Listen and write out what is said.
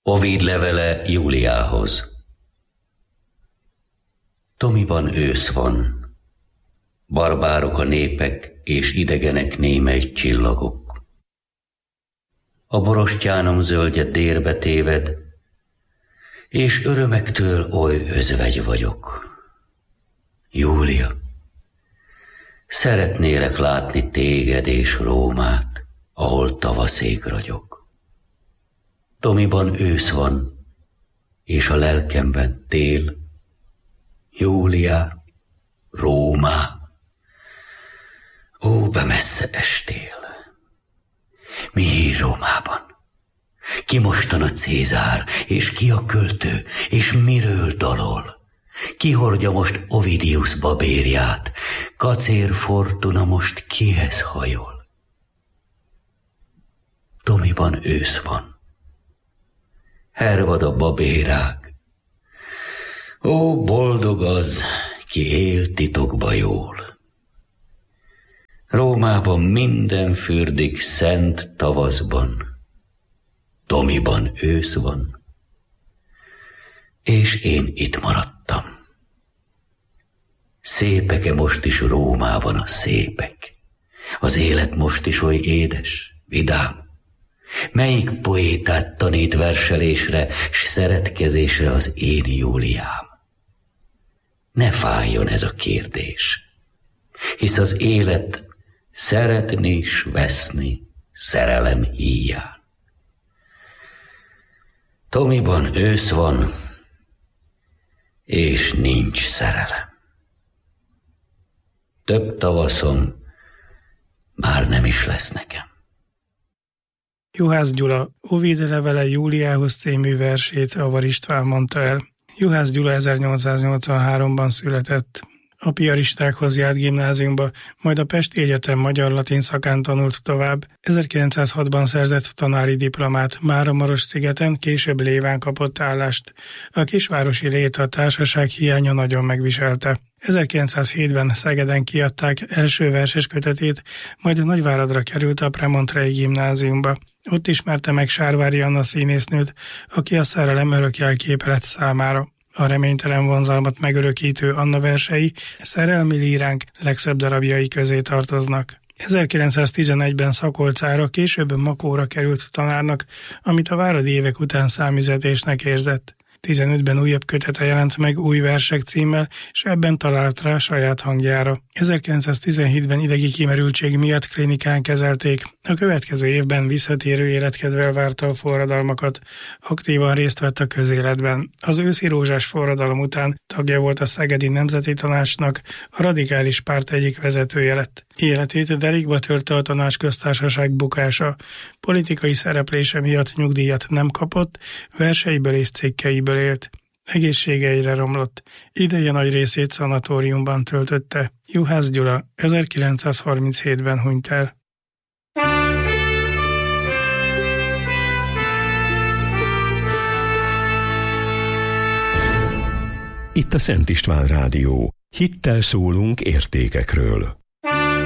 Ovid levele Júliához. Tomiban ősz van, barbárok a népek, és idegenek némely csillagok. A borostyánom zöldje dérbe téved, és örömektől oly özvegy vagyok. Júlia, szeretnélek látni téged és Rómát, ahol tavaszék ragyog. Tomiban ősz van, és a lelkemben tél. Júlia, Rómá, ó, bemessze estél. Mi hír Rómában? Ki mostan a Cézár, és ki a költő, és miről dalol? Ki hordja most Ovidius babérját, Kacér Fortuna most kihez hajol? Tomiban ősz van, hervad a babérág. Ó, boldog az, ki él titokba jól. Rómában minden fürdik szent tavaszban, Tomiban ősz van, és én itt maradtam. Szépek-e most is Rómában a szépek? Az élet most is oly édes, vidám? Melyik poétát tanít verselésre, s szeretkezésre az én Júliám? Ne fájjon ez a kérdés, hisz az élet szeretni s veszni szerelem híján. Tomiban ősz van, és nincs szerelem. Több tavaszom már nem is lesz nekem. Juhász Gyula Ovid levele Júliához című versét Avar István mondta el. Juhász Gyula 1883-ban született. A piaristákhoz járt gimnáziumba, majd a Pesti Egyetem magyar-latin szakán tanult tovább. 1906-ban szerzett tanári diplomát, Máramarosszigeten, később Léván kapott állást. A kisvárosi lét a társaság hiánya nagyon megviselte. 1907-ben Szegeden kiadták első verses kötetét, majd Nagyváradra került a Premontrei gimnáziumba. Ott ismerte meg Sárvári Anna színésznőt, aki a szerelem örök jelképe lett számára. A reménytelen vonzalmat megörökítő Anna versei szerelmi líránk legszebb darabjai közé tartoznak. 1911-ben Szakolcára, később Makóra került tanárnak, amit a váradi évek után számüzetésnek érzett. 15-ben újabb kötete jelent meg Új versek címmel, és ebben talált rá saját hangjára. 1917-ben idegi kimerültség miatt klinikán kezelték. A következő évben visszatérő életkedvel várta a forradalmakat. Aktívan részt vett a közéletben. Az őszi rózsás forradalom után tagja volt a Szegedi Nemzeti Tanácsnak, a radikális párt egyik vezetője lett. Életét derékba törte a Tanácsköztársaság bukása. Politikai szereplése miatt nyugdíjat nem kapott, verseiből és cikkeiből élt. Egészsége egyre romlott. Ideje nagy részét szanatóriumban töltötte. Juhász Gyula 1937-ben hunyt el. Itt a Szent István Rádió. Hittel szólunk értékekről.